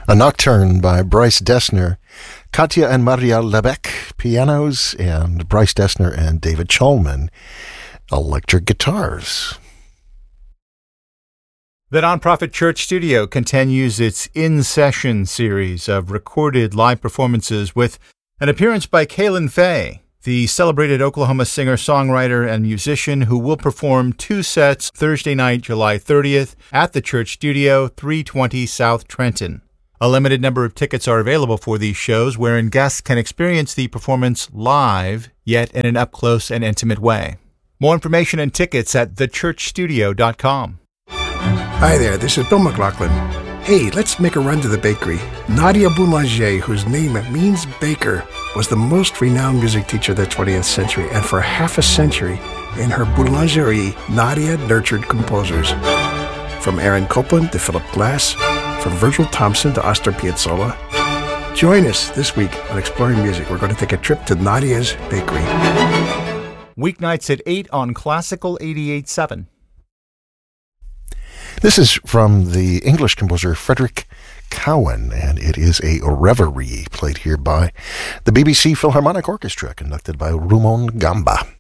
A Nocturne by Bryce Dessner, Katja and Maria Lebec, pianos, and Bryce Dessner and David Cholman, electric guitars. The Nonprofit Church Studio continues its in-session series of recorded live performances with an appearance by Kaylin Fay, the celebrated Oklahoma singer-songwriter and musician who will perform 2 sets Thursday night, July 30th at the Church Studio, 320 South Trenton. A limited number of tickets are available for these shows, wherein guests can experience the performance live, yet in an up-close and intimate way. More information and tickets at thechurchstudio.com. Hi there, this is Bill McLaughlin. Hey, let's make a run to the bakery. Nadia Boulanger, whose name means baker, was the most renowned music teacher of the 20th century, and for half a century, in her boulangerie, Nadia nurtured composers. From Aaron Copland to Philip Glass, from Virgil Thompson to Astor Piazzolla. Join us this week on Exploring Music. We're going to take a trip to Nadia's Bakery. Weeknights at 8 on Classical 88.7. This is from the English composer Frederick Cowan, and it is a reverie played here by the BBC Philharmonic Orchestra, conducted by Rumon Gamba.